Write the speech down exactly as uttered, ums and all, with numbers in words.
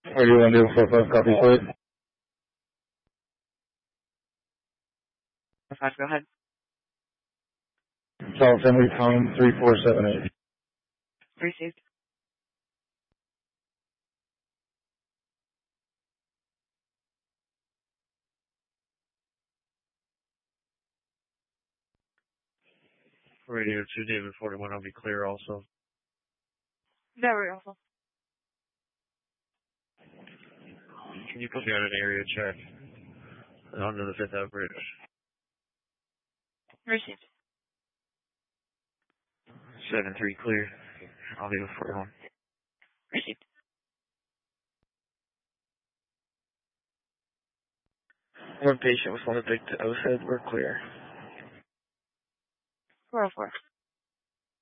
Or do you want to do a four five copy, please? Five, go ahead. Charles Henry Tom three four seven eight. Received. Radio two David forty-one, I'll be clear also. Very awful. Can you put me on an area check onto the Fifth Ave Bridge? Received. seven three clear. I'll be with forty-one. Received. One patient with one addicted. I said we're clear. four oh four.